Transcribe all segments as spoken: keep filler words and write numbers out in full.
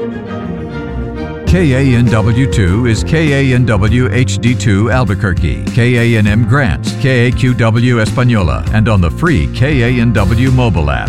K A N W two is K A N W H D two Albuquerque, K A N M Grant, K A Q W Española, and on the free K A N W mobile app.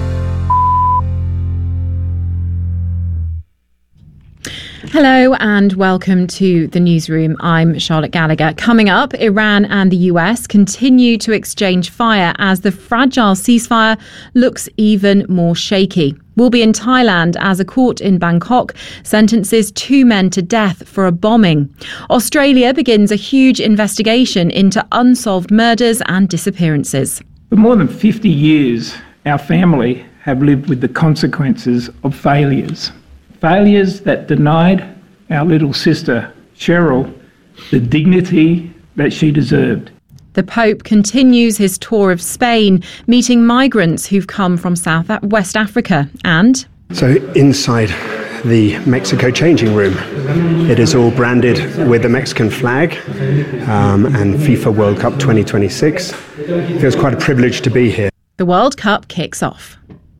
Hello and welcome to the newsroom. I'm Charlotte Gallagher. Coming up, Iran and the U S continue to exchange fire as the fragile ceasefire looks even more shaky. We'll be in Thailand as a court in Bangkok sentences two men to death for a bombing. Australia begins a huge investigation into unsolved murders and disappearances. For more than fifty years, our family have lived with the consequences of failures. Failures that denied our little sister, Cheryl, the dignity that she deserved. The Pope continues his tour of Spain, meeting migrants who've come from South West Africa. And so inside the Mexico changing room, it is all branded with the Mexican flag um, and FIFA World Cup twenty twenty-six. It feels quite a privilege to be here. The World Cup kicks off.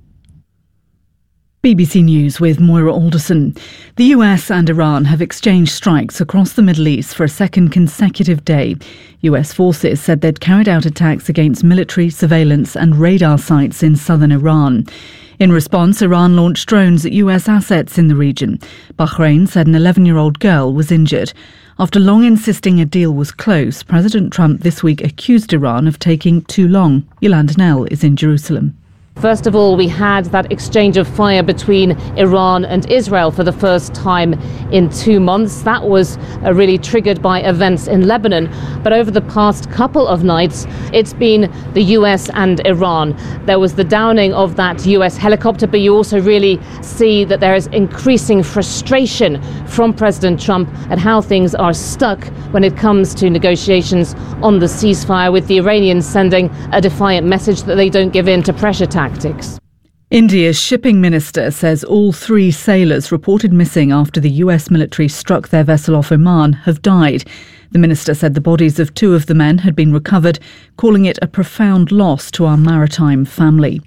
B B C News with Moira Alderson. The U S and Iran have exchanged strikes across the Middle East for a second consecutive day. U S forces said they'd carried out attacks against military, surveillance and radar sites in southern Iran. In response, Iran launched drones at U S assets in the region. Bahrain said an eleven-year-old girl was injured. After long insisting a deal was close, President Trump this week accused Iran of taking too long. Yolanda Nell is in Jerusalem. First of all, we had that exchange of fire between Iran and Israel for the first time in two months. That was uh, really triggered by events in Lebanon. But over the past couple of nights, it's been the U S and Iran. There was the downing of that U S helicopter, but you also really see that there is increasing frustration from President Trump at how things are stuck when it comes to negotiations on the ceasefire, with the Iranians sending a defiant message that they don't give in to pressure tactics. Tactics. India's shipping minister says all three sailors reported missing after the U S military struck their vessel off Oman have died. The minister said the bodies of two of the men had been recovered, calling it a profound loss to our maritime family.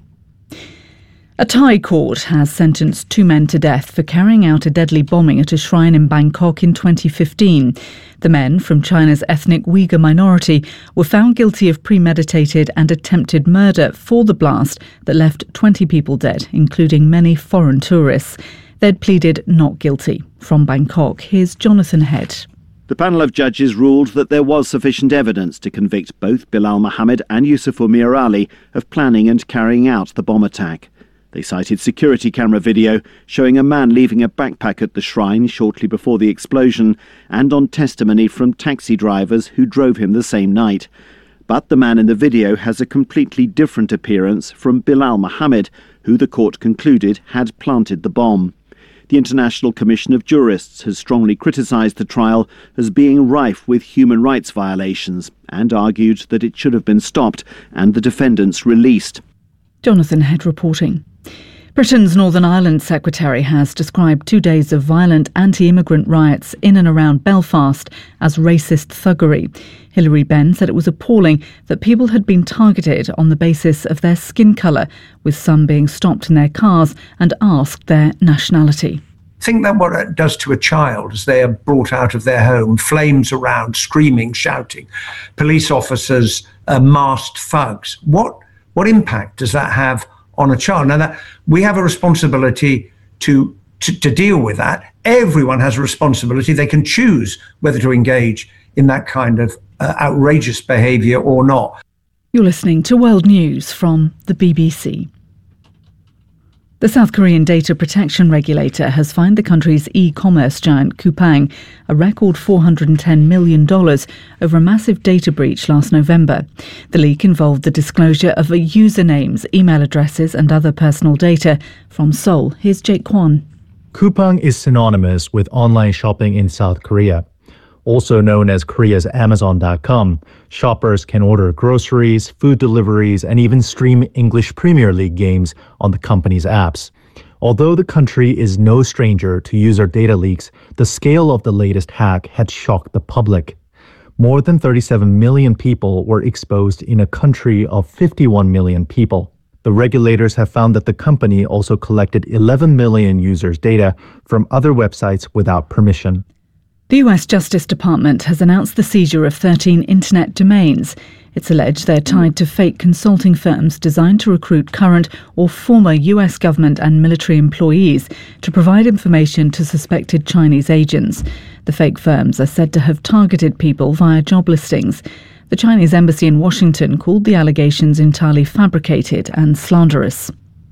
A Thai court has sentenced two men to death for carrying out a deadly bombing at a shrine in Bangkok in twenty fifteen. The men, from China's ethnic Uyghur minority, were found guilty of premeditated and attempted murder for the blast that left twenty people dead, including many foreign tourists. They'd pleaded not guilty. From Bangkok, here's Jonathan Head. The panel of judges ruled that there was sufficient evidence to convict both Bilal Mohammed and Yusuf Mir Ali of planning and carrying out the bomb attack. They cited security camera video showing a man leaving a backpack at the shrine shortly before the explosion, and on testimony from taxi drivers who drove him the same night. But the man in the video has a completely different appearance from Bilal Mohammed, who the court concluded had planted the bomb. The International Commission of Jurists has strongly criticised the trial as being rife with human rights violations and argued that it should have been stopped and the defendants released. Jonathan Head reporting. Britain's Northern Ireland Secretary has described two days of violent anti-immigrant riots in and around Belfast as racist thuggery. Hilary Benn said it was appalling that people had been targeted on the basis of their skin colour, with some being stopped in their cars and asked their nationality. Think that what it does to a child as they are brought out of their home, flames around, screaming, shouting, police officers, uh, masked thugs. What what impact does that have on a child? Now, that we have a responsibility to, to to deal with that. Everyone has a responsibility. They can choose whether to engage in that kind of uh, outrageous behaviour or not. You're listening to World News from the B B C. The South Korean data protection regulator has fined the country's e-commerce giant Coupang a record four hundred ten million dollars over a massive data breach last November. The leak involved the disclosure of usernames, email addresses and other personal data. From Seoul, here's Jake Kwon. Coupang is synonymous with online shopping in South Korea. Also known as Korea's Amazon dot com, shoppers can order groceries, food deliveries, and even stream English Premier League games on the company's apps. Although the country is no stranger to user data leaks, the scale of the latest hack had shocked the public. More than thirty-seven million people were exposed in a country of fifty-one million people. The regulators have found that the company also collected eleven million users' data from other websites without permission. The U S Justice Department has announced the seizure of thirteen internet domains. It's alleged they're tied to fake consulting firms designed to recruit current or former U S government and military employees to provide information to suspected Chinese agents. The fake firms are said to have targeted people via job listings. The Chinese embassy in Washington called the allegations entirely fabricated and slanderous.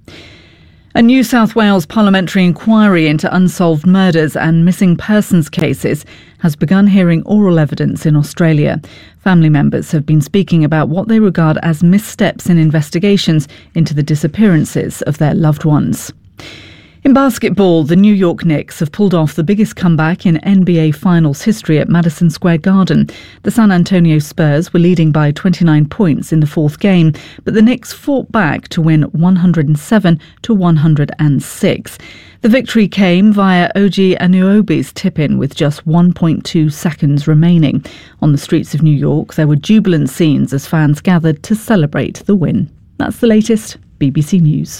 A New South Wales parliamentary inquiry into unsolved murders and missing persons cases has begun hearing oral evidence in Australia. Family members have been speaking about what they regard as missteps in investigations into the disappearances of their loved ones. In basketball, the New York Knicks have pulled off the biggest comeback in N B A Finals history at Madison Square Garden. The San Antonio Spurs were leading by twenty-nine points in the fourth game, but the Knicks fought back to win one hundred seven to one hundred six. The victory came via O G Anunoby's tip-in with just one point two seconds remaining. On the streets of New York, there were jubilant scenes as fans gathered to celebrate the win. That's the latest. B B C News.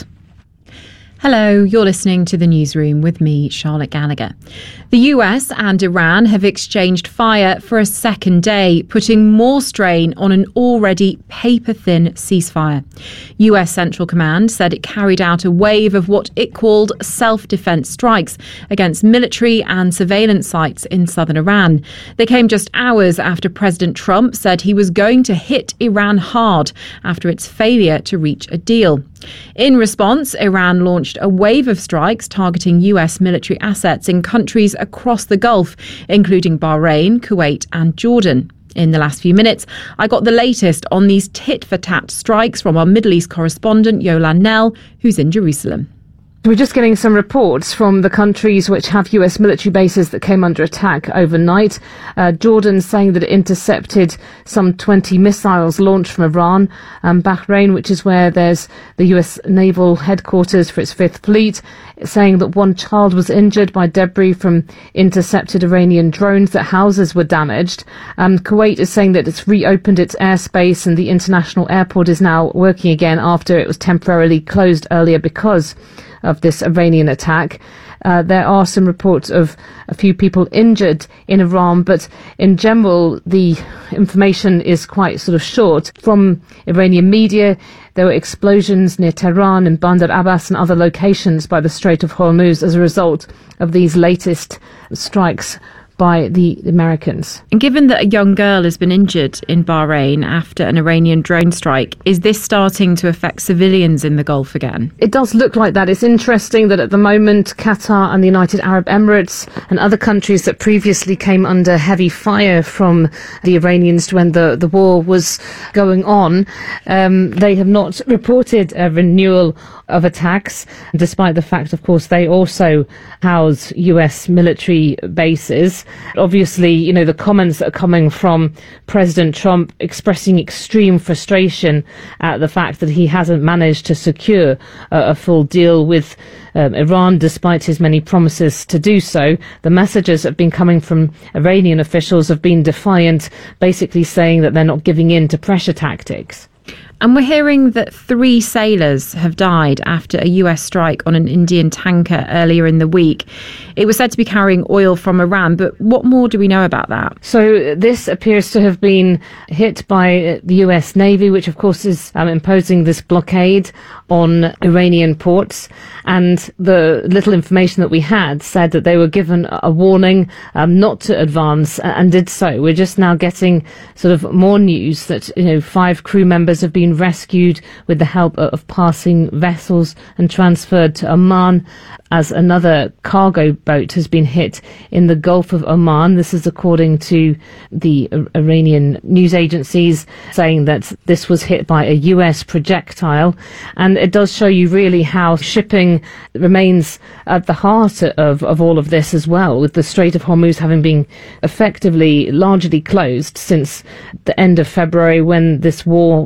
Hello, you're listening to The Newsroom with me, Charlotte Gallagher. The U S and Iran have exchanged fire for a second day, putting more strain on an already paper-thin ceasefire. U S Central Command said it carried out a wave of what it called self-defense strikes against military and surveillance sites in southern Iran. They came just hours after President Trump said he was going to hit Iran hard after its failure to reach a deal. In response, Iran launched a wave of strikes targeting U S military assets in countries across the Gulf, including Bahrain, Kuwait and Jordan. In the last few minutes, I got the latest on these tit-for-tat strikes from our Middle East correspondent, Yolan Nell, who's in Jerusalem. We're just getting some reports from the countries which have U S military bases that came under attack overnight. Uh, Jordan saying that it intercepted some twenty missiles launched from Iran. Um, Bahrain, which is where there's the U S naval headquarters for its Fifth Fleet, saying that one child was injured by debris from intercepted Iranian drones, that houses were damaged. Um, Kuwait is saying that it's reopened its airspace and the international airport is now working again after it was temporarily closed earlier because of this Iranian attack. Uh, there are some reports of a few people injured in Iran, but in general, the information is quite sort of short. From Iranian media, there were explosions near Tehran and Bandar Abbas and other locations by the Strait of Hormuz as a result of these latest strikes by the Americans. And given that a young girl has been injured in Bahrain after an Iranian drone strike, is this starting to affect civilians in the Gulf again? It does look like that. It's interesting that at the moment Qatar and the United Arab Emirates and other countries that previously came under heavy fire from the Iranians when the, the war was going on, um, they have not reported a renewal of attacks, despite the fact, of course, they also house U S military bases. Obviously, you know, the comments that are coming from President Trump expressing extreme frustration at the fact that he hasn't managed to secure a, a full deal with um, Iran, despite his many promises to do so. The messages that have been coming from Iranian officials have been defiant, basically saying that they're not giving in to pressure tactics. And we're hearing that three sailors have died after a U S strike on an Indian tanker earlier in the week. It was said to be carrying oil from Iran, but what more do we know about that? So this appears to have been hit by the U S Navy, which of course is um, imposing this blockade on Iranian ports. And the little information that we had said that they were given a warning um, not to advance, and did so. We're just now getting sort of more news that, you know, five crew members have been rescued with the help of passing vessels and transferred to Oman, as another cargo boat has been hit in the Gulf of Oman. This is according to the Iranian news agencies, saying that this was hit by a U S projectile. And it does show you really how shipping remains at the heart of, of all of this as well, with the Strait of Hormuz having been effectively largely closed since the end of February when this war began.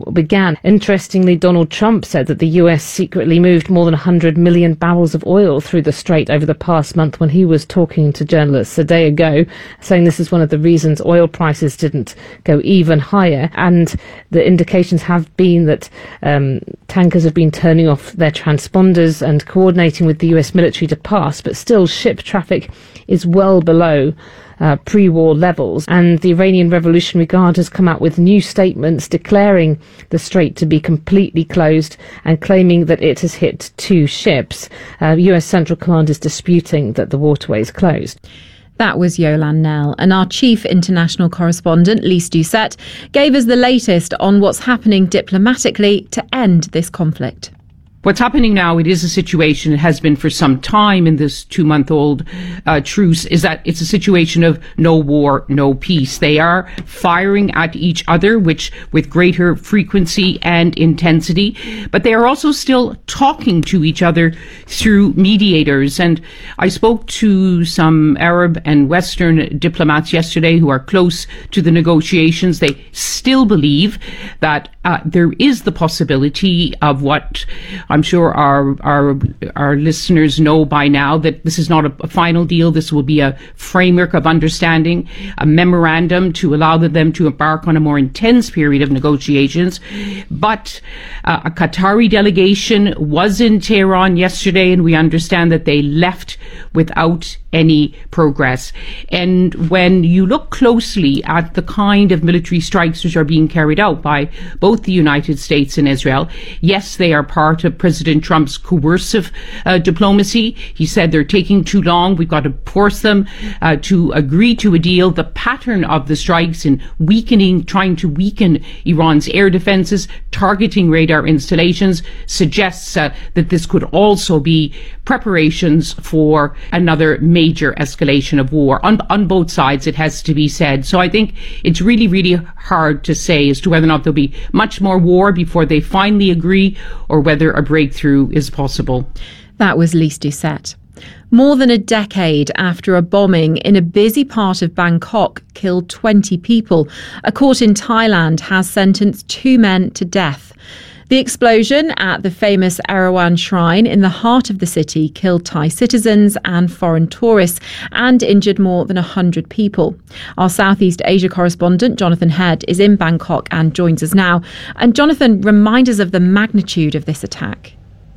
Iran. Interestingly, Donald Trump said that the U S secretly moved more than one hundred million barrels of oil through the strait over the past month when he was talking to journalists a day ago, saying this is one of the reasons oil prices didn't go even higher. And the indications have been that um, tankers have been turning off their transponders and coordinating with the U S military to pass, but still ship traffic is well below Uh, pre-war levels, and the Iranian Revolutionary Guard has come out with new statements declaring the strait to be completely closed and claiming that it has hit two ships. Uh, U S Central Command is disputing that the waterway is closed. That was Yolande Knell, and our chief international correspondent, Lise Doucette, gave us the latest on what's happening diplomatically to end this conflict. What's happening now, it is a situation, it has been for some time in this two-month-old uh, truce, is that it's a situation of no war, no peace. They are firing at each other, which with greater frequency and intensity, but they are also still talking to each other through mediators. And I spoke to some Arab and Western diplomats yesterday who are close to the negotiations. They still believe that uh, there is the possibility of what I'm sure our our our listeners know by now, that this is not a, a final deal. This will be a framework of understanding, a memorandum to allow them to embark on a more intense period of negotiations. But uh, a Qatari delegation was in Tehran yesterday, and we understand that they left without any progress. And when you look closely at the kind of military strikes which are being carried out by both the United States and Israel, yes, they are part of President Trump's coercive uh, diplomacy. He said they're taking too long. We've got to force them uh, to agree to a deal. The pattern of the strikes in weakening, trying to weaken Iran's air defenses, targeting radar installations, suggests uh, that this could also be preparations for another major escalation of war on, on both sides, it has to be said. So I think it's really, really hard to say as to whether or not there'll be much more war before they finally agree, or whether a breakthrough is possible. That was Lise Doucette. More than a decade after a bombing in a busy part of Bangkok killed twenty people, a court in Thailand has sentenced two men to death. The explosion at the famous Erawan Shrine in the heart of the city killed Thai citizens and foreign tourists and injured more than one hundred people. Our Southeast Asia correspondent, Jonathan Head, is in Bangkok and joins us now. And Jonathan, remind us of the magnitude of this attack.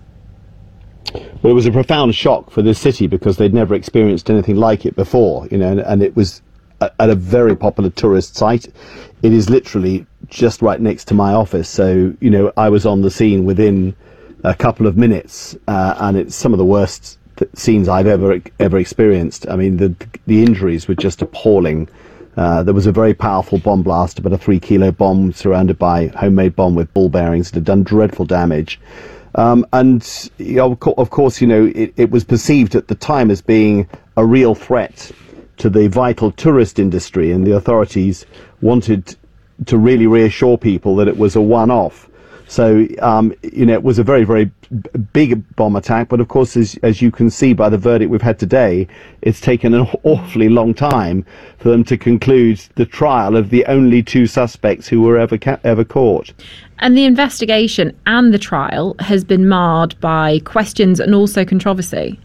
Well, it was a profound shock for this city because they'd never experienced anything like it before, you know, and, and it was at a very popular tourist site. It is literally just right next to my office, so you know I was on the scene within a couple of minutes, uh, and it's some of the worst th- scenes I've ever ever experienced. I mean, the the injuries were just appalling. Uh, there was a very powerful bomb blast, about a three kilo bomb surrounded by homemade bomb with ball bearings that had done dreadful damage. Um, and you know, of course, you know it, it was perceived at the time as being a real threat to the vital tourist industry, and the authorities wanted to really reassure people that it was a one-off. So, um, you know, it was a very, very big bomb attack. But of course, as, as you can see by the verdict we've had today, it's taken an awfully long time for them to conclude the trial of the only two suspects who were ever ca- ever caught. And the investigation and the trial has been marred by questions and also controversy.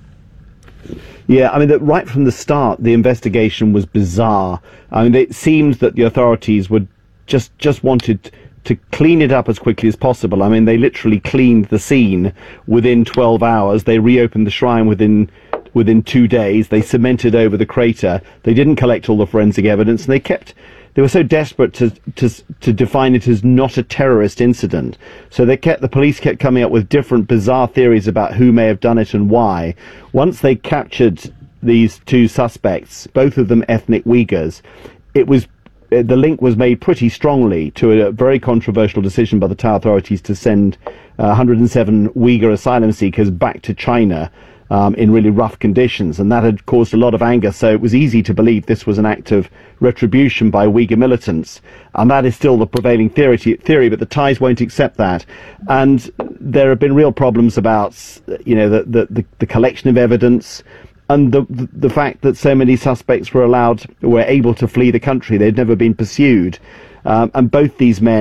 Yeah, I mean, that right from the start, the investigation was bizarre. I mean, it seems that the authorities would just just wanted to clean it up as quickly as possible. I mean, they literally cleaned the scene within twelve hours. They reopened the shrine within within two days. They cemented over the crater. They didn't collect all the forensic evidence, and they kept. They were so desperate to to to define it as not a terrorist incident. So they kept the police kept coming up with different bizarre theories about who may have done it and why. Once they captured these two suspects, both of them ethnic Uyghurs, it was the link was made pretty strongly to a very controversial decision by the Thai authorities to send uh, one hundred seven Uyghur asylum seekers back to China um, in really rough conditions, and that had caused a lot of anger. So it was easy to believe this was an act of retribution by Uyghur militants, and that is still the prevailing theory, theory but the Thais won't accept that. And there have been real problems about, you know, the, the, the, the collection of evidence, and the the fact that so many suspects were allowed, were able to flee the country. They'd never been pursued. Um, and both these men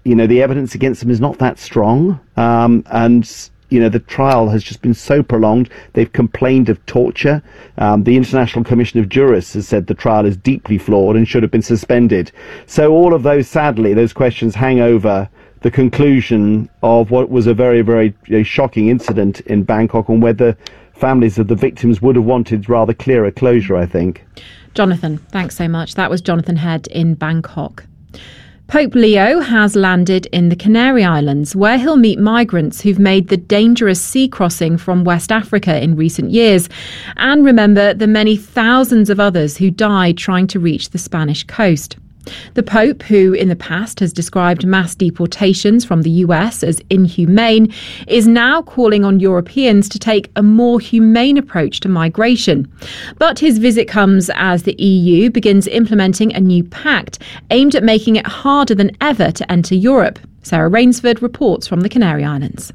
you know, the evidence against them is not that strong. Um, and, you know, the trial has just been so prolonged. They've complained of torture. Um, the International Commission of Jurists has said the trial is deeply flawed and should have been suspended. So all of those, sadly, those questions hang over the conclusion of what was a very, very you know, shocking incident in Bangkok, and whether families of the victims would have wanted rather clearer closure, I think. Jonathan, thanks so much. That was Jonathan Head in Bangkok. Pope Leo has landed in the Canary Islands, where he'll meet migrants who've made the dangerous sea crossing from West Africa in recent years, and remember the many thousands of others who died trying to reach the Spanish coast. The Pope, who in the past has described mass deportations from the U S as inhumane, is now calling on Europeans to take a more humane approach to migration. But his visit comes as the E U begins implementing a new pact aimed at making it harder than ever to enter Europe. Sarah Rainsford reports from the Canary Islands.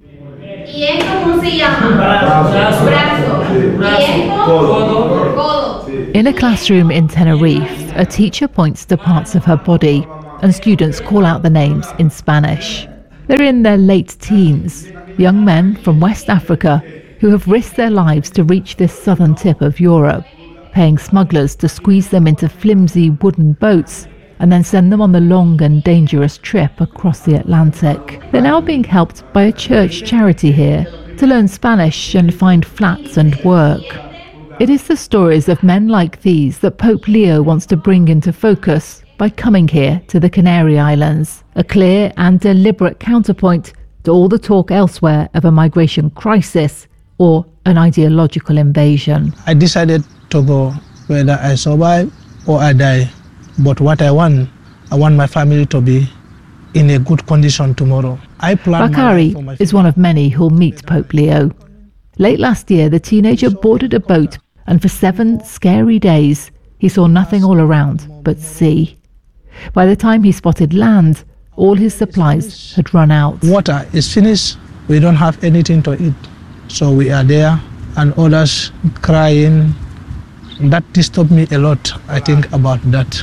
In a classroom in Tenerife, a teacher points to parts of her body and students call out the names in Spanish. They're in their late teens, young men from West Africa who have risked their lives to reach this southern tip of Europe, paying smugglers to squeeze them into flimsy wooden boats and then send them on the long and dangerous trip across the Atlantic. They're now being helped by a church charity here to learn Spanish and find flats and work. It is the stories of men like these that Pope Leo wants to bring into focus by coming here to the Canary Islands, a clear and deliberate counterpoint to all the talk elsewhere of a migration crisis or an ideological invasion. I decided to go whether I survive or I die. But what I want, I want my family to be in a good condition tomorrow. I plan Bakari my is one of many who'll meet Pope Leo. Late last year, the teenager boarded a boat, and for seven scary days, he saw nothing all around but sea. By the time he spotted land, all his supplies had run out. Water is finished. We don't have anything to eat. So we are there, and others crying. That disturbed me a lot, I think, about that.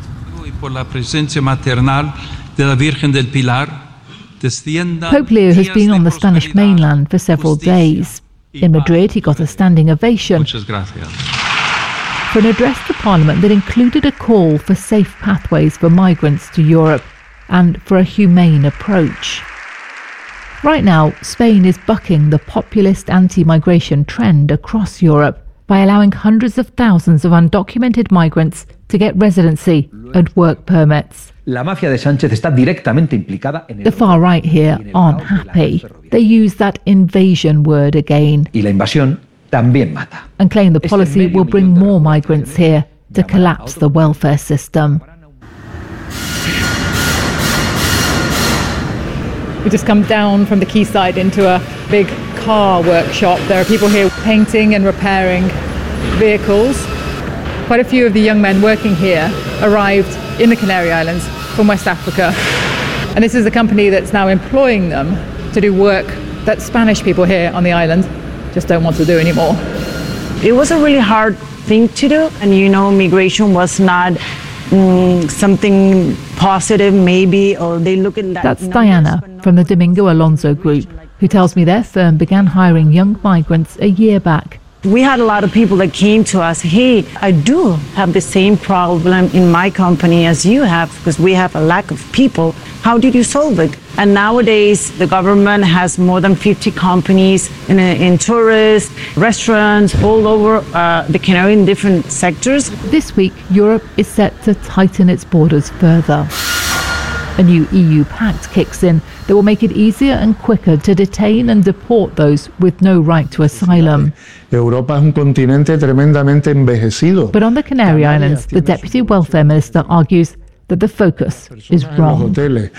Pope Leo has been on the Spanish mainland for several days. In Madrid, he got a standing ovation for an address to Parliament that included a call for safe pathways for migrants to Europe and for a humane approach. Right now, Spain is bucking the populist anti-migration trend across Europe by allowing hundreds of thousands of undocumented migrants to get residency and work permits. La mafia de Sánchez está directamente implicada en el... The far right here aren't happy. They use that invasion word again. Y la invasión también mata. And claim the policy will bring more migrants here to collapse the welfare system. We just come down from the quayside into a big car workshop. There are people here painting and repairing vehicles. Quite a few of the young men working here arrived in the Canary Islands from West Africa. And this is a company that's now employing them to do work that Spanish people here on the island just don't want to do anymore. It was a really hard thing to do. And, you know, migration was not mm, something positive, maybe, or they look at that. That's Diana from the Domingo Alonso Group, who tells me their firm began hiring young migrants a year back. We had a lot of people that came to us, hey, I do have the same problem in my company as you have, because we have a lack of people. How did you solve it? And nowadays, the government has more than fifty companies in, in tourists, restaurants, all over uh, the Canary in different sectors. This week, Europe is set to tighten its borders further. A new E U pact kicks in that will make it easier and quicker to detain and deport those with no right to asylum. Europa es un continente tremendamente envejecido. But on the Canary Islands, the Deputy Welfare Minister argues that the focus is wrong.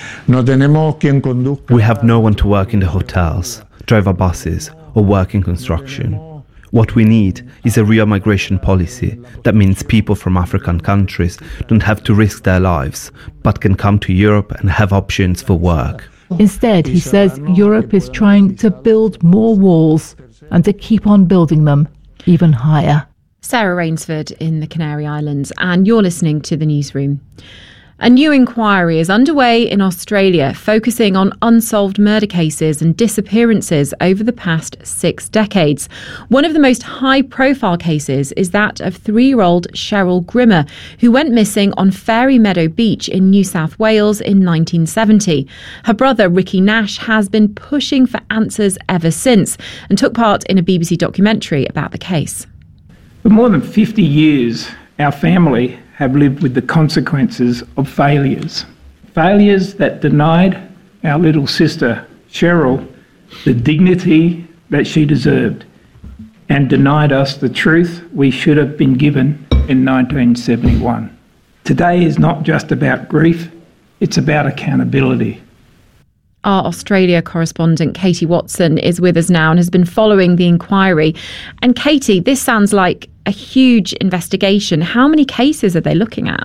We have no one to work in the hotels, drive our buses, or work in construction. What we need is a real migration policy that means people from African countries don't have to risk their lives, but can come to Europe and have options for work. Instead, he says Europe is trying to build more walls and to keep on building them even higher. Sarah Rainsford in the Canary Islands, and you're listening to The Newsroom. A new inquiry is underway in Australia, focusing on unsolved murder cases and disappearances over the past six decades. One of the most high-profile cases is that of three-year-old Cheryl Grimmer, who went missing on Fairy Meadow Beach in New South Wales in nineteen seventy. Her brother, Ricky Nash, has been pushing for answers ever since and took part in a B B C documentary about the case. For more than fifty years, our family have lived with the consequences of failures. Failures that denied our little sister, Cheryl, the dignity that she deserved and denied us the truth we should have been given in nineteen seventy-one. Today is not just about grief, it's about accountability. Our Australia correspondent Katie Watson is with us now and has been following the inquiry. And Katie, this sounds like a huge investigation. How many cases are they looking at?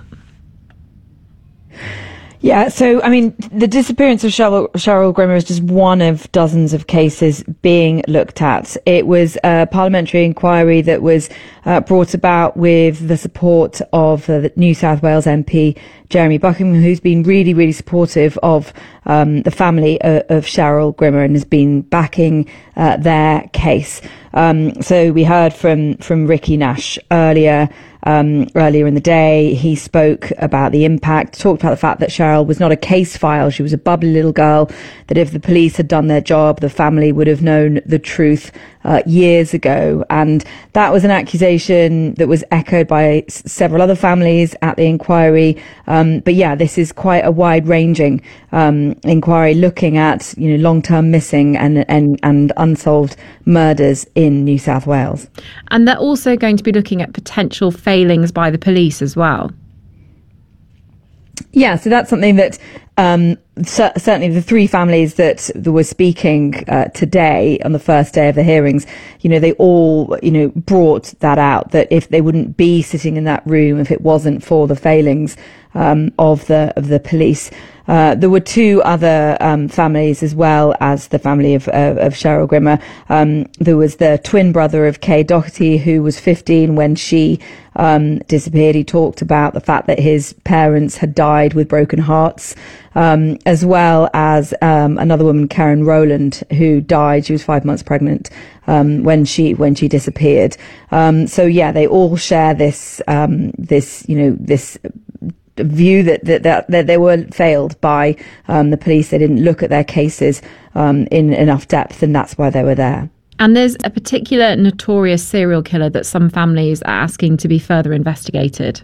Yeah, so, I mean, the disappearance of Cheryl, Cheryl Grimmer is just one of dozens of cases being looked at. It was a parliamentary inquiry that was uh, brought about with the support of uh, the New South Wales M P Jeremy Buckingham, who's been really, really supportive of um, the family of, of Cheryl Grimmer and has been backing uh, their case. Um, so we heard from, from Ricky Nash earlier. Um, earlier in the day, he spoke about the impact, talked about the fact that Cheryl was not a case file. She was a bubbly little girl, that if the police had done their job, the family would have known the truth uh, years ago. And that was an accusation that was echoed by s- several other families at the inquiry. Um, but yeah, this is quite a wide-ranging um, inquiry looking at, you know, long-term missing and, and, and unsolved murders in New South Wales. And they're also going to be looking at potential failings by the police as well. Yeah, so that's something that um, cer- certainly the three families that, that were speaking uh, today on the first day of the hearings, you know, they all, you know, brought that out, that if they wouldn't be sitting in that room if it wasn't for the failings um, of the of the police. Uh, there were two other um, families as well as the family of, uh, of Cheryl Grimmer. Um, there was the twin brother of Kay Doherty, who was fifteen when she um, disappeared. He talked about the fact that his parents had died with broken hearts, um, as well as um, another woman, Karen Rowland, who died. She was five months pregnant um, when she when she disappeared. Um, so yeah, they all share this um, this you know this. view that, that that that they were failed by um, the police. They didn't look at their cases um, in enough depth, and that's why they were there. And there's a particular notorious serial killer that some families are asking to be further investigated.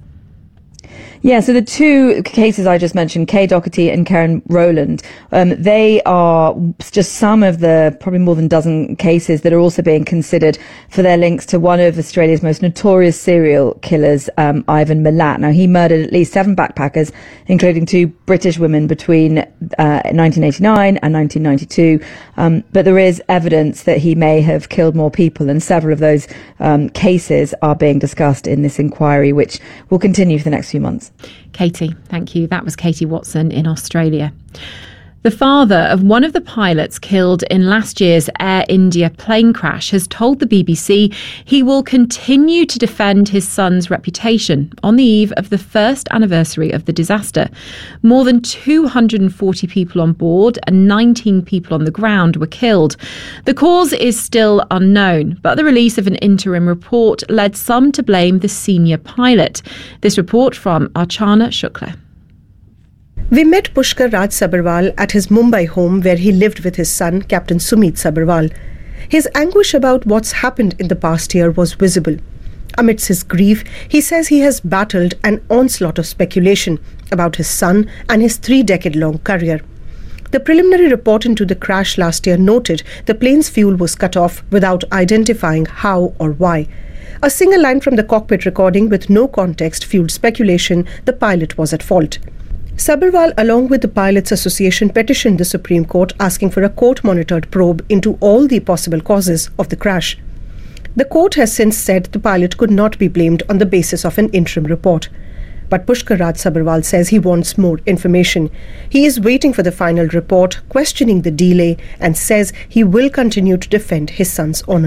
Yeah, so the two cases I just mentioned, Kay Doherty and Karen Rowland, um, they are just some of the probably more than a dozen cases that are also being considered for their links to one of Australia's most notorious serial killers, um, Ivan Milat. Now, he murdered at least seven backpackers, including two British women between uh, nineteen eighty-nine and nineteen ninety-two. Um, but there is evidence that he may have killed more people, and several of those um, cases are being discussed in this inquiry, which will continue for the next few months. Katie, thank you. That was Katie Watson in Australia. The father of one of the pilots killed in last year's Air India plane crash has told the B B C he will continue to defend his son's reputation on the eve of the first anniversary of the disaster. More than two hundred forty people on board and nineteen people on the ground were killed. The cause is still unknown, but the release of an interim report led some to blame the senior pilot. This report from Archana Shukla. We met Pushkar Raj Sabharwal at his Mumbai home where he lived with his son, Captain Sumit Sabharwal. His anguish about what's happened in the past year was visible. Amidst his grief, he says he has battled an onslaught of speculation about his son and his three-decade-long career. The preliminary report into the crash last year noted the plane's fuel was cut off without identifying how or why. A single line from the cockpit recording with no context fueled speculation the pilot was at fault. Sabharwal, along with the Pilots Association, petitioned the Supreme Court asking for a court-monitored probe into all the possible causes of the crash. The court has since said the pilot could not be blamed on the basis of an interim report. But Pushkar Raj Sabharwal says he wants more information. He is waiting for the final report, questioning the delay, and says he will continue to defend his son's honour.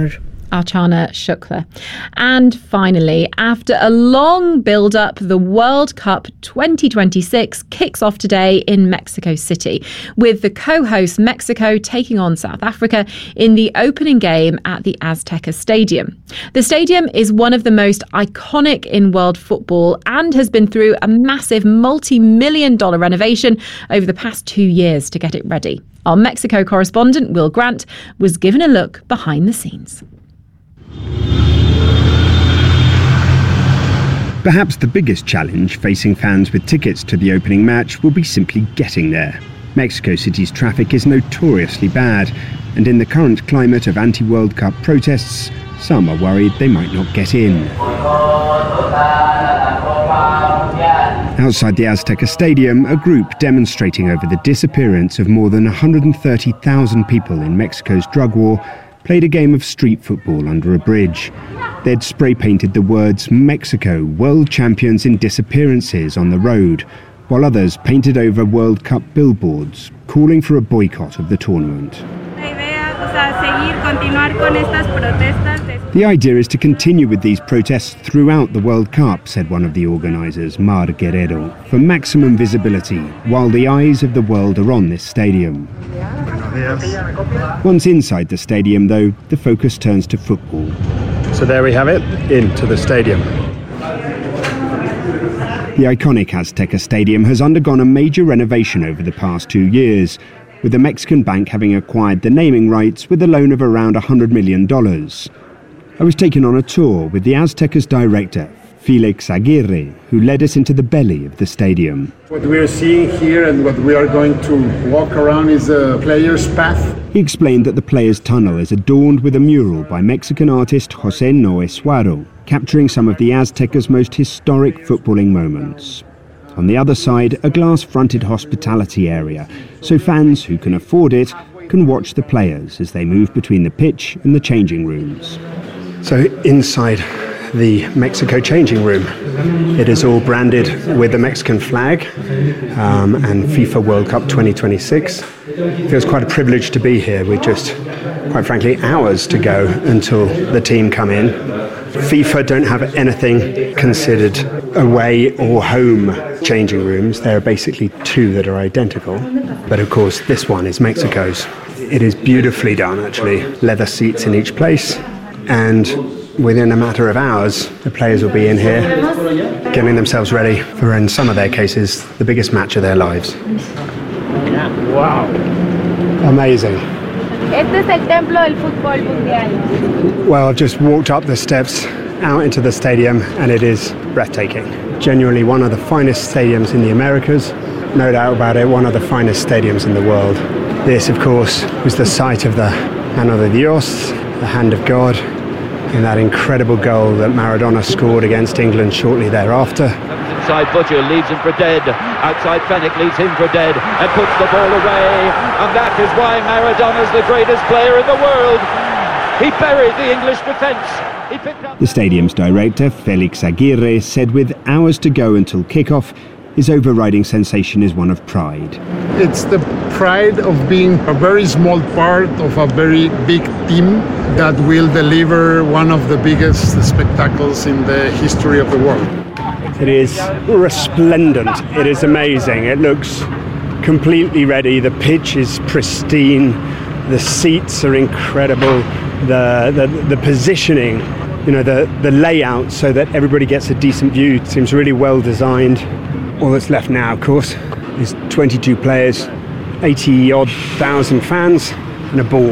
Archana Shukla. And finally, after a long build-up, the World Cup twenty twenty-six kicks off today in Mexico City, with the co-host Mexico taking on South Africa in the opening game at the Azteca Stadium. The stadium is one of the most iconic in world football and has been through a massive multi-million dollar renovation over the past two years to get it ready. Our Mexico correspondent, Will Grant, was given a look behind the scenes. Perhaps the biggest challenge facing fans with tickets to the opening match will be simply getting there. Mexico City's traffic is notoriously bad, and in the current climate of anti-World Cup protests, some are worried they might not get in. Outside the Azteca Stadium, a group demonstrating over the disappearance of more than one hundred thirty thousand people in Mexico's drug war played a game of street football under a bridge. They'd spray-painted the words "Mexico, World Champions in Disappearances" on the road, while others painted over World Cup billboards, calling for a boycott of the tournament. The idea is to continue with these protests throughout the World Cup, said one of the organisers, Mar Guerrero, for maximum visibility, while the eyes of the world are on this stadium. Once inside the stadium, though, the focus turns to football. So there we have it, into the stadium. The iconic Azteca Stadium has undergone a major renovation over the past two years, with the Mexican bank having acquired the naming rights with a loan of around one hundred million dollars. I was taken on a tour with the Azteca's director, Felix Aguirre, who led us into the belly of the stadium. What we are seeing here and what we are going to walk around is a player's path. He explained that the player's tunnel is adorned with a mural by Mexican artist José Noé Suaro, capturing some of the Azteca's most historic footballing moments. On the other side, a glass-fronted hospitality area, so fans who can afford it can watch the players as they move between the pitch and the changing rooms. So inside the Mexico changing room, it is all branded with the Mexican flag um, and FIFA World Cup twenty twenty-six. It feels quite a privilege to be here. We're just, quite frankly, hours to go until the team come in. FIFA don't have anything considered away or home changing rooms. There are basically two that are identical. But of course, this one is Mexico's. It is beautifully done, actually. Leather seats in each place. And within a matter of hours, the players will be in here, getting themselves ready for, in some of their cases, the biggest match of their lives. Wow. Amazing. Este es el templo del fútbol mundial. Well, I've just walked up the steps out into the stadium and it is breathtaking. Genuinely one of the finest stadiums in the Americas, no doubt about it, one of the finest stadiums in the world. This, of course, was the site of the Mano de Dios, the hand of God, in that incredible goal that Maradona scored against England shortly thereafter. Inside Butcher leaves him for dead. Outside Fenwick leaves him for dead and puts the ball away. And that is why Maradona's the greatest player in the world. He buried the English defence. He picked up... The stadium's director, Felix Aguirre, said with hours to go until kickoff, his overriding sensation is one of pride. It's the pride of being a very small part of a very big team that will deliver one of the biggest spectacles in the history of the world. It is resplendent. It is amazing. It looks completely ready. The pitch is pristine. The seats are incredible. The the, the positioning, you know, the, the layout so that everybody gets a decent view seems really well designed. All that's left now, of course, is twenty-two players, eighty odd thousand fans, and a ball.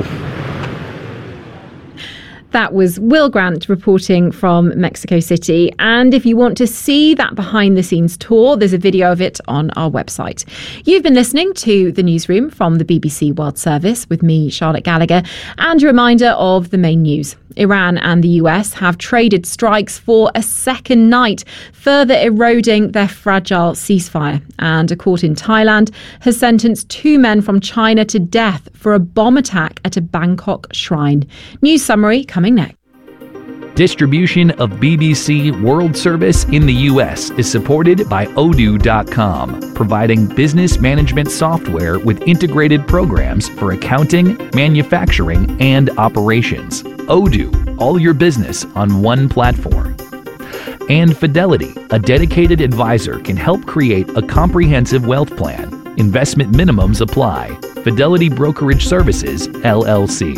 That was Will Grant reporting from Mexico City. And if you want to see that behind the scenes tour, there's a video of it on our website. You've been listening to The Newsroom from the B B C World Service with me, Charlotte Gallagher, and a reminder of the main news. Iran and the U S have traded strikes for a second night, further eroding their fragile ceasefire. And a court in Thailand has sentenced two men from China to death for a bomb attack at a Bangkok shrine. News summary coming next. Distribution of B B C World Service in the U S is supported by Odoo dot com, providing business management software with integrated programs for accounting, manufacturing, and operations. Odoo. all your business on one platform. And Fidelity, a dedicated advisor, can help create a comprehensive wealth plan. Investment minimums apply. Fidelity Brokerage Services, L L C.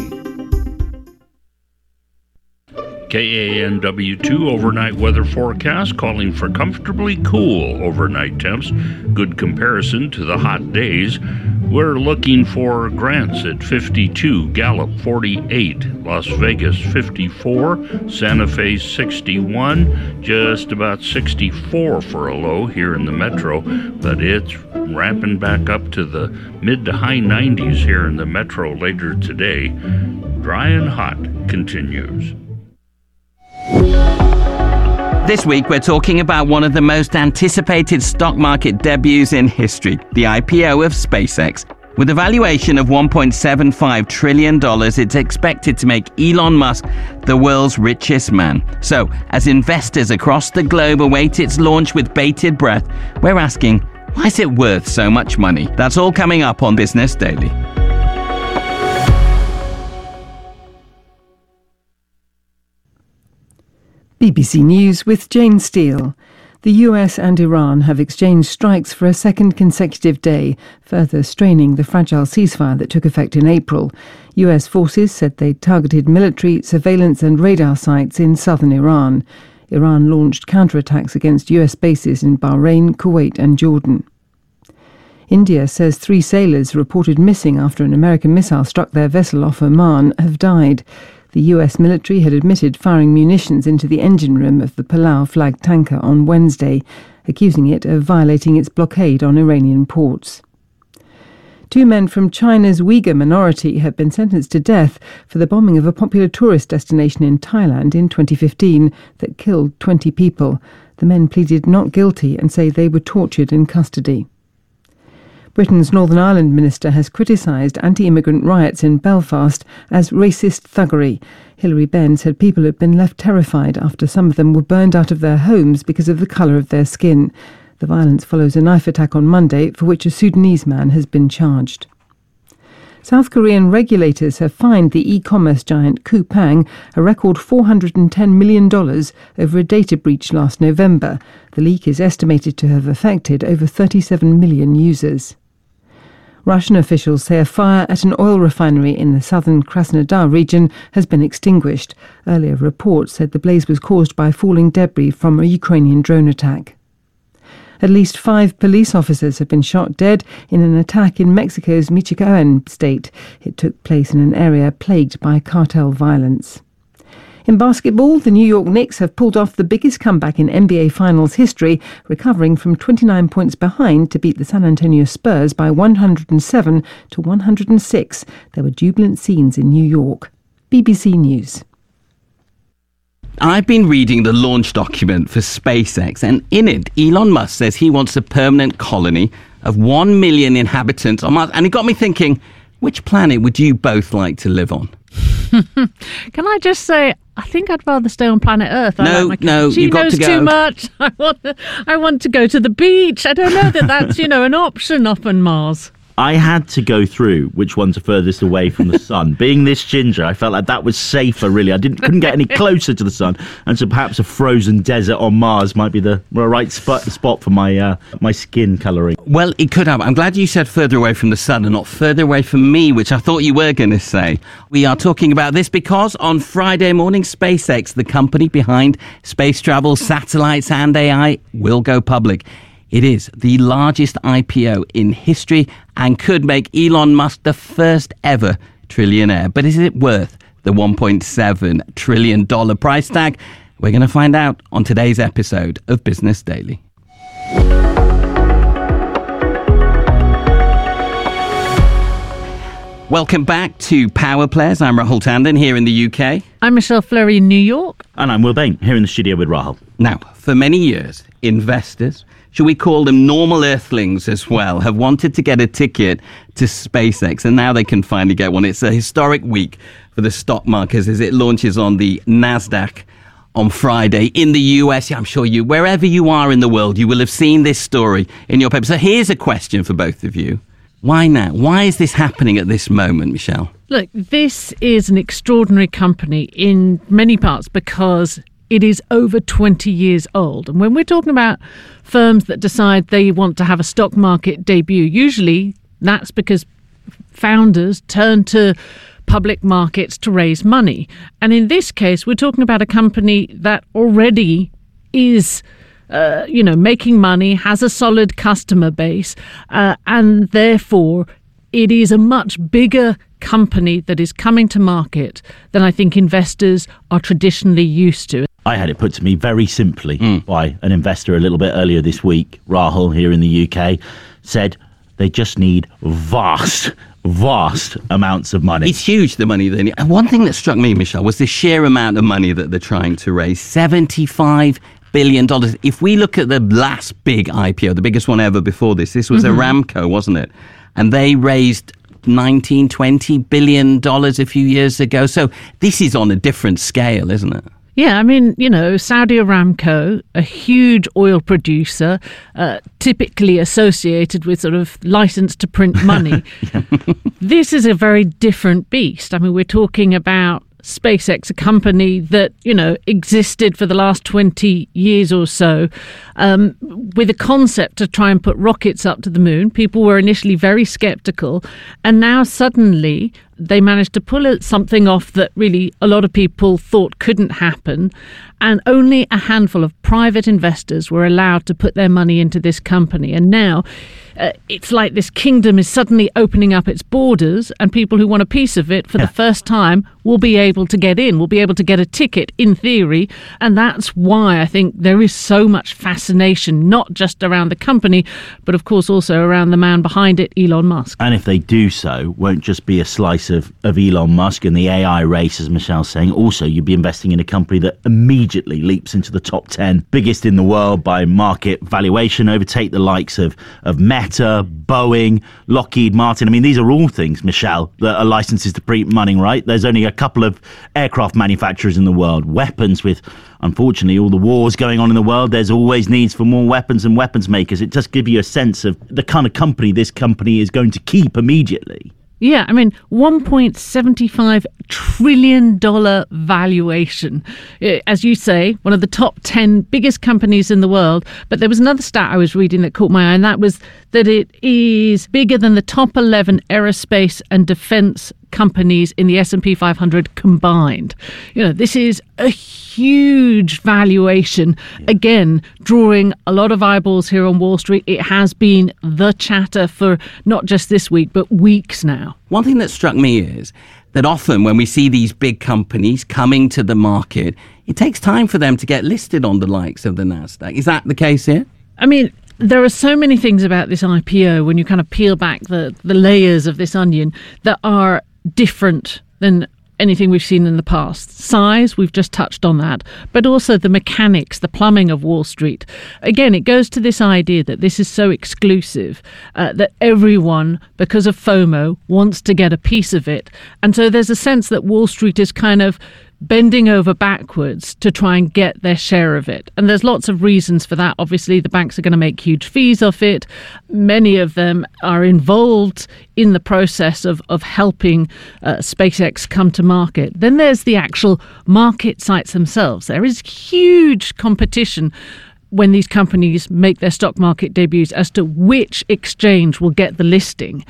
K A N W two overnight weather forecast calling for comfortably cool overnight temps. Good comparison to the hot days. We're looking for Grants at fifty-two, Gallup forty-eight, Las Vegas fifty-four, Santa Fe sixty-one, just about sixty-four for a low here in the metro, but it's ramping back up to the mid to high nineties here in the metro later today. Dry and hot continues. This week, we're talking about one of the most anticipated stock market debuts in history, the I P O of SpaceX. With a valuation of one point seven five trillion dollars, it's expected to make Elon Musk the world's richest man. So, as investors across the globe await its launch with bated breath, we're asking, why is it worth so much money? That's all coming up on Business Daily. B B C News with Jane Steele. The U S and Iran have exchanged strikes for a second consecutive day, further straining the fragile ceasefire that took effect in April. U S forces said they targeted military, surveillance and radar sites in southern Iran. Iran launched counterattacks against U S bases in Bahrain, Kuwait and Jordan. India says three sailors reported missing after an American missile struck their vessel off Oman have died. The U S military had admitted firing munitions into the engine room of the Palau flagged tanker on Wednesday, accusing it of violating its blockade on Iranian ports. Two men from China's Uyghur minority have been sentenced to death for the bombing of a popular tourist destination in Thailand in twenty fifteen that killed twenty people. The men pleaded not guilty and say they were tortured in custody. Britain's Northern Ireland minister has criticised anti-immigrant riots in Belfast as racist thuggery. Hilary Benn said people had been left terrified after some of them were burned out of their homes because of the colour of their skin. The violence follows a knife attack on Monday for which a Sudanese man has been charged. South Korean regulators have fined the e-commerce giant Coupang a record four hundred ten million dollars over a data breach last November. The leak is estimated to have affected over thirty-seven million users. Russian officials say a fire at an oil refinery in the southern Krasnodar region has been extinguished. Earlier reports said the blaze was caused by falling debris from a Ukrainian drone attack. At least five police officers have been shot dead in an attack in Mexico's Michoacan state. It took place in an area plagued by cartel violence. In basketball, the New York Knicks have pulled off the biggest comeback in N B A Finals history, recovering from twenty-nine points behind to beat the San Antonio Spurs by one hundred seven to one hundred six. There were jubilant scenes in New York. B B C News. I've been reading the launch document for SpaceX, and in it, Elon Musk says he wants a permanent colony of one million inhabitants on Mars. And it got me thinking, which planet would you both like to live on? Can I just say, I think I'd rather stay on planet Earth. I No, like my no, she you've got knows to go. too much. I want, to, I want to go to the beach. I don't know that that's, you know, an option up on Mars. I had to go through which ones are furthest away from the sun. Being this ginger, I felt like that was safer, really. I didn't couldn't get any closer to the sun, and so perhaps a frozen desert on Mars might be the right spot spot for my uh, my skin colouring. Well, it could have. I'm glad you said further away from the sun and not further away from me, which I thought you were going to say. We are talking about this because on Friday morning, SpaceX, the company behind space travel, satellites and A I, will go public. It is the largest I P O in history and could make Elon Musk the first ever trillionaire. But is it worth the one point seven trillion dollars price tag? We're going to find out on today's episode of Business Daily. Welcome back to Power Players. I'm Rahul Tandon here in the U K. I'm Michelle Fleury in New York. And I'm Will Bain here in the studio with Rahul. Now, for many years, investors, should we call them normal earthlings as well, have wanted to get a ticket to SpaceX, and now they can finally get one. It's a historic week for the stock markets as it launches on the NASDAQ on Friday in the U S. Yeah, I'm sure you, wherever you are in the world, you will have seen this story in your paper. So here's a question for both of you. Why now? Why is this happening at this moment, Michelle? Look, this is an extraordinary company in many parts because it is over twenty years old. And when we're talking about firms that decide they want to have a stock market debut, usually that's because founders turn to public markets to raise money. And in this case, we're talking about a company that already is Uh, you know, making money, has a solid customer base, uh, and therefore it is a much bigger company that is coming to market than I think investors are traditionally used to. I had it put to me very simply mm. by an investor a little bit earlier this week, Rahul here in the U K, said they just need vast vast amounts of money. It's huge, the money. They need. And one thing that struck me, Michelle, was the sheer amount of money that they're trying to raise. seventy-five billion dollars. If we look at the last big I P O, the biggest one ever before this, this was mm-hmm. Aramco, wasn't it? And they raised nineteen, twenty billion dollars a few years ago. So this is on a different scale, isn't it? Yeah, I mean, you know, Saudi Aramco, a huge oil producer, uh, typically associated with sort of license to print money. This is a very different beast. I mean, we're talking about SpaceX, a company that, you know, existed for the last twenty years or so, um, with a concept to try and put rockets up to the moon. People were initially very skeptical, and now suddenly they managed to pull something off that really a lot of people thought couldn't happen, and only a handful of private investors were allowed to put their money into this company. And now uh, it's like this kingdom is suddenly opening up its borders, and people who want a piece of it for yeah. the first time will be able to get in, will be able to get a ticket in theory. And that's why I think there is so much fascination, not just around the company, but of course also around the man behind it, Elon Musk. And if they do so, won't just be a slice of, of Elon Musk and the A I race, as Michelle's saying. Also, you'd be investing in a company that immediately leaps into the top ten biggest in the world by market valuation, overtake the likes of, of Meta, Boeing, Lockheed Martin. I mean, these are all things, Michelle, that are licenses to print money, right? There's only a couple of aircraft manufacturers in the world. Weapons, with, unfortunately, all the wars going on in the world, there's always needs for more weapons and weapons makers. It just gives you a sense of the kind of company this company is going to keep immediately. Yeah, I mean, one point seven five trillion dollars valuation. As you say, one of the top ten biggest companies in the world. But there was another stat I was reading that caught my eye, and that was that it is bigger than the top eleven aerospace and defense companies in the S and P five hundred combined. You know, this is a huge valuation. Yeah. Again, drawing a lot of eyeballs here on Wall Street. It has been the chatter for not just this week, but weeks now. One thing that struck me is that often when we see these big companies coming to the market, it takes time for them to get listed on the likes of the NASDAQ. Is that the case here? I mean, there are so many things about this I P O when you kind of peel back the, the layers of this onion that are different than anything we've seen in the past. Size, we've just touched on that, but also the mechanics, the plumbing of Wall Street. Again, it goes to this idea that this is so exclusive uh, that everyone, because of FOMO, wants to get a piece of it. And so there's a sense that Wall Street is kind of bending over backwards to try and get their share of it. And there's lots of reasons for that. Obviously, the banks are going to make huge fees off it. Many of them are involved in the process of, of helping uh, SpaceX come to market. Then there's the actual market sites themselves. There is huge competition when these companies make their stock market debuts as to which exchange will get the listing.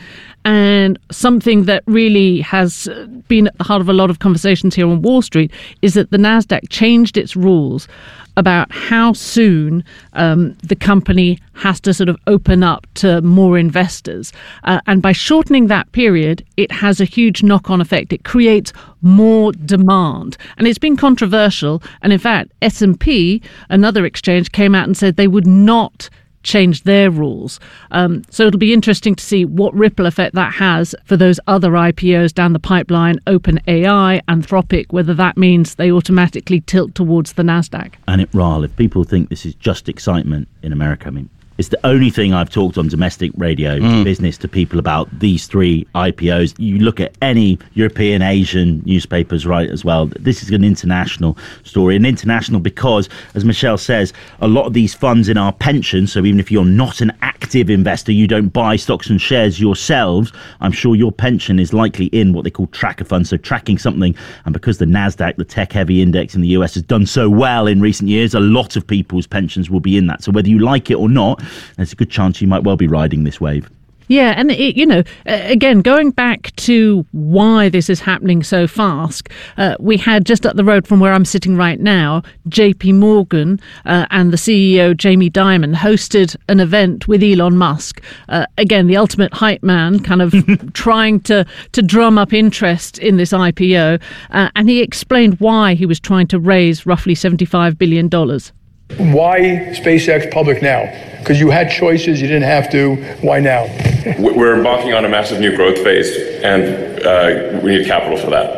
And something that really has been at the heart of a lot of conversations here on Wall Street is that the NASDAQ changed its rules about how soon um, the company has to sort of open up to more investors. Uh, and by shortening that period, it has a huge knock-on effect. It creates more demand. And it's been controversial. And in fact, S and P, another exchange, came out and said they would not change their rules. Um, so it'll be interesting to see what ripple effect that has for those other I P Os down the pipeline, OpenAI, Anthropic, whether that means they automatically tilt towards the NASDAQ. And it, Rahul, if people think this is just excitement in America, I mean, It's the only thing I've talked on domestic radio Mm. business to people about these three I P Os. You look at any European, Asian newspapers, right, as well. This is an international story. An international because, as Michelle says, a lot of these funds in our pensions, so even if you're not an active investor, you don't buy stocks and shares yourselves, I'm sure your pension is likely in what they call tracker funds, so tracking something. And because the NASDAQ, the tech-heavy index in the U S, has done so well in recent years, a lot of people's pensions will be in that. So whether you like it or not, there's a good chance you might well be riding this wave. Yeah, and it, you know, uh, again, going back to why this is happening so fast, uh, we had just up the road from where I'm sitting right now, J P Morgan uh, and the C E O Jamie Dimon hosted an event with Elon Musk. Uh, again, the ultimate hype man, kind of trying to to drum up interest in this I P O, uh, and he explained why he was trying to raise roughly seventy-five billion dollars. Why SpaceX public now? Because you had choices, you didn't have to. Why now? We're embarking on a massive new growth phase, and uh, we need capital for that.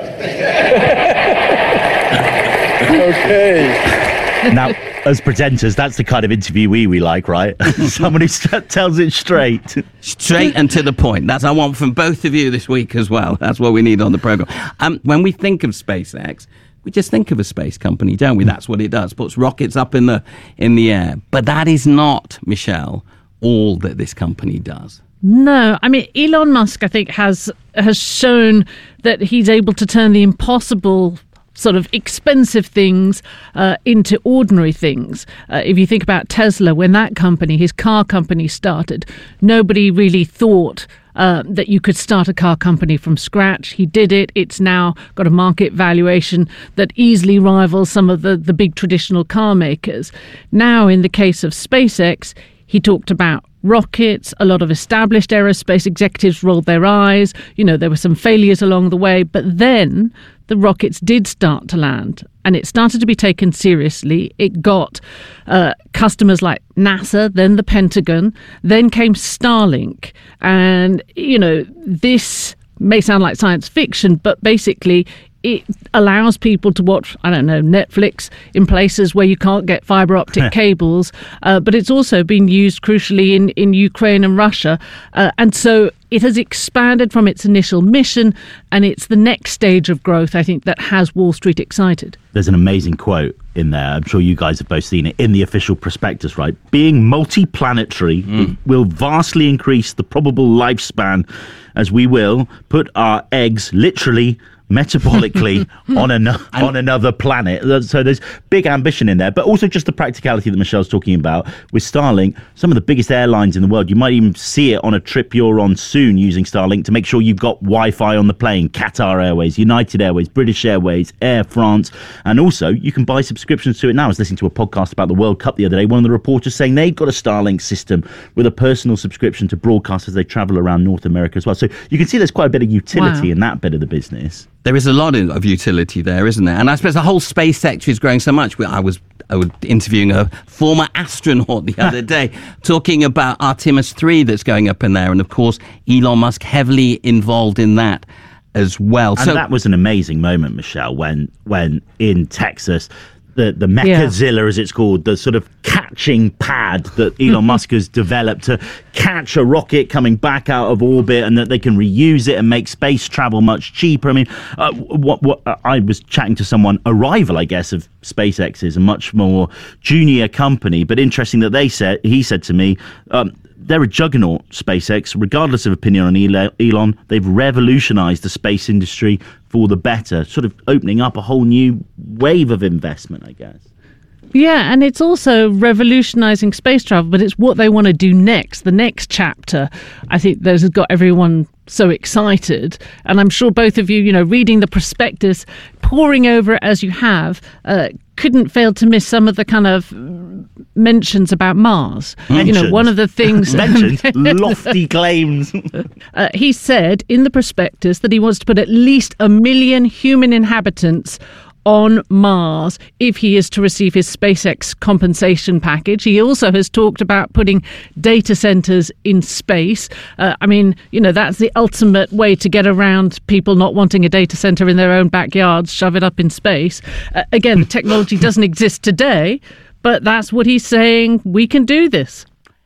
Okay. Now, as presenters, that's the kind of interviewee we like, right? Someone who st- tells it straight. Straight and to the point. That's what I want from both of you this week as well. That's what we need on the programme. Um, when we think of SpaceX, we just think of a space company, don't we? That's what it does. Puts rockets up in the in the air. But that is not, Michelle, all that this company does. No, I mean, Elon Musk, I think, has has shown that he's able to turn the impossible sort of expensive things uh, into ordinary things. Uh, if you think about Tesla, when that company, his car company started, nobody really thought Uh, that you could start a car company from scratch. He did it. It's now got a market valuation that easily rivals some of the, the big traditional car makers. Now, in the case of SpaceX, he talked about rockets. A lot of established aerospace executives rolled their eyes. You know, there were some failures along the way, but then the rockets did start to land and it started to be taken seriously. It got uh, customers like NASA, then the Pentagon, then came Starlink. And, you know, this may sound like science fiction, but basically it allows people to watch, I don't know, Netflix in places where you can't get fibre optic cables. Uh, but it's also been used crucially in, in Ukraine and Russia. Uh, and so it has expanded from its initial mission, and it's the next stage of growth, I think, that has Wall Street excited. There's an amazing quote in there. I'm sure you guys have both seen it in the official prospectus, right? Being multi-planetary mm. will vastly increase the probable lifespan as we will put our eggs literally metabolically on an, on another planet. So there's big ambition in there, but also just the practicality that Michelle's talking about with Starlink. Some of the biggest airlines in the world, you might even see it on a trip you're on soon using Starlink to make sure you've got Wi-Fi on the plane. Qatar Airways, United Airways, British Airways, Air France, and also you can buy subscriptions to it now. I was listening to a podcast about the World Cup the other day. One of the reporters saying they've got a Starlink system with a personal subscription to broadcast as they travel around North America as well. So you can see there's quite a bit of utility wow. in that bit of the business. There is a lot of utility there, isn't there? And I suppose the whole space sector is growing so much. I was, I was interviewing a former astronaut the other day talking about Artemis three that's going up in there. And, of course, Elon Musk heavily involved in that as well. And so that was an amazing moment, Michelle, when when in Texas, the, the Mechazilla, yeah. as it's called, the sort of catching pad that Elon Musk has developed to catch a rocket coming back out of orbit, and that they can reuse it and make space travel much cheaper. I mean, uh, what, what uh, I was chatting to someone, a rival, I guess, of SpaceX is a much more junior company, but interesting that they said, he said to me, um, they're a juggernaut, SpaceX, regardless of opinion on Elon. They've revolutionized the space industry for the better, sort of opening up a whole new wave of investment, I guess. Yeah, and it's also revolutionizing space travel, but it's what they want to do next. The next chapter, I think, that has got everyone so excited. And I'm sure both of you, you know, reading the prospectus, poring over it as you have, uh, couldn't fail to miss some of the kind of mentions about Mars. Mentions. You know, one of the things... Mentions, lofty claims. uh, he said in the prospectus that he wants to put at least a million human inhabitants on Mars if he is to receive his SpaceX compensation package. He also has talked about putting data centers in space. Uh, I mean, you know, that's the ultimate way to get around people not wanting a data center in their own backyards, shove it up in space. Uh, again, the technology doesn't exist today, but that's what he's saying. We can do this.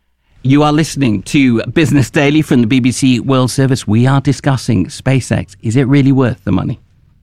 You are listening to Business Daily from the B B C World Service. We are discussing SpaceX. Is it really worth the money?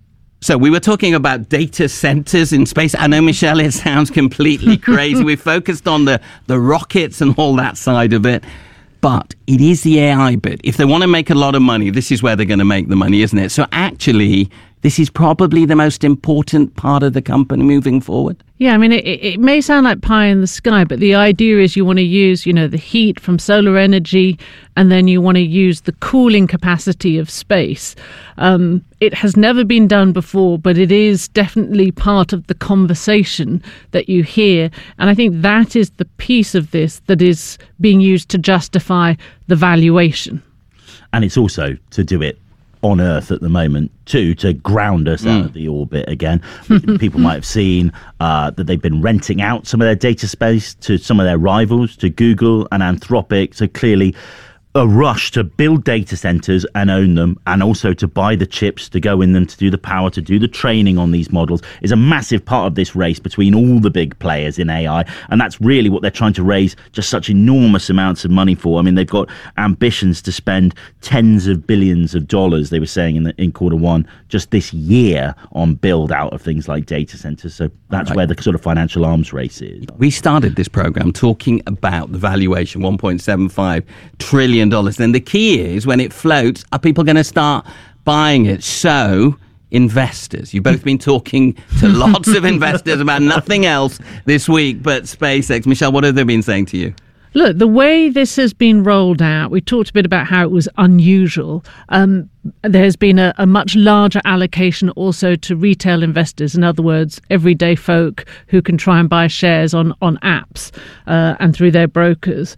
So we were talking about data centers in space. I know, Michelle, it sounds completely crazy. We focused on the, the rockets and all that side of it. But it is the A I bit. If they want to make a lot of money, this is where they're going to make the money, isn't it? So actually, this is probably the most important part of the company moving forward. Yeah, I mean, it, it may sound like pie in the sky, but the idea is you want to use, you know, the heat from solar energy, and then you want to use the cooling capacity of space. Um, it has never been done before, but it is definitely part of the conversation that you hear. And I think that is the piece of this that is being used to justify the valuation. And it's also to do it on Earth at the moment, too, to ground us mm. out of the orbit again. People might have seen uh, that they've been renting out some of their data space to some of their rivals, to Google and Anthropic. So clearly a rush to build data centers and own them, and also to buy the chips to go in them, to do the power, to do the training on these models, is a massive part of this race between all the big players in A I. And that's really what they're trying to raise just such enormous amounts of money for. I mean, they've got ambitions to spend tens of billions of dollars, they were saying in, the, in quarter one, just this year on build out of things like data centers. So that's right. where the sort of financial arms race is. We started this program talking about the valuation, one point seven five trillion dollars. Then the key is, when it floats, are people going to start buying it? So, investors. You've both been talking to lots of investors about nothing else this week but SpaceX. Michelle, what have they been saying to you? Look, the way this has been rolled out, we talked a bit about how it was unusual. Um, there's been a, a much larger allocation also to retail investors. In other words, everyday folk who can try and buy shares on, on apps uh, and through their brokers.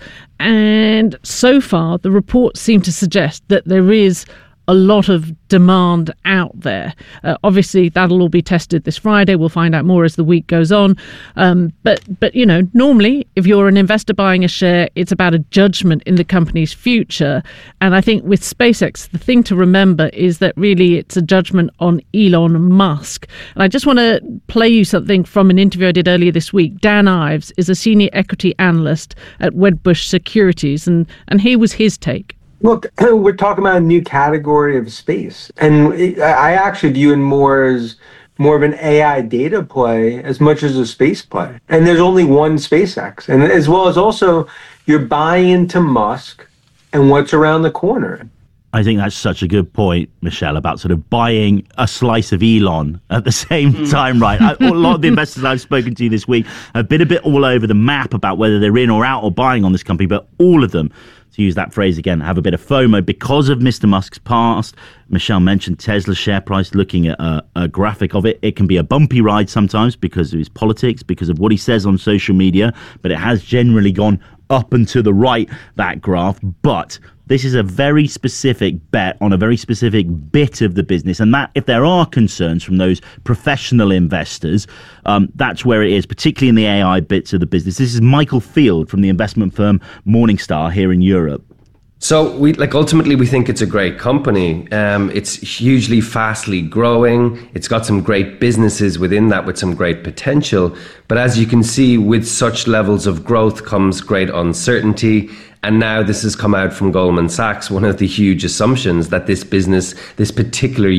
And so far, the reports seem to suggest that there is a lot of demand out there. Uh, obviously, that'll all be tested this Friday. We'll find out more as the week goes on. Um, but, but you know, normally, if you're an investor buying a share, it's about a judgment in the company's future. And I think with SpaceX, the thing to remember is that really it's a judgment on Elon Musk. And I just want to play you something from an interview I did earlier this week. Dan Ives is a senior equity analyst at Wedbush Securities, and, and here was his take. Look, we're talking about a new category of space, and I actually view it more as more of an A I data play as much as a space play. And there's only one SpaceX, and as well as also you're buying into Musk and what's around the corner. I think that's such a good point, Michelle, about sort of buying a slice of Elon at the same mm. time, right? I, a lot of the investors I've spoken to this week have been a bit all over the map about whether they're in or out or buying on this company, but all of them, to use that phrase again, have a bit of FOMO because of Mister Musk's past. Michelle mentioned Tesla's share price. Looking at a, a graphic of it, it can be a bumpy ride sometimes because of his politics, because of what he says on social media, but it has generally gone up and to the right, that graph. But this is a very specific bet on a very specific bit of the business. And that, if there are concerns from those professional investors, um, that's where it is, particularly in the A I bits of the business. This is Michael Field from the investment firm Morningstar here in Europe. So we like ultimately we think it's a great company. Um, it's hugely fastly growing. It's got some great businesses within that with some great potential. But as you can see, with such levels of growth comes great uncertainty. And now this has come out from Goldman Sachs, one of the huge assumptions that this business, this particular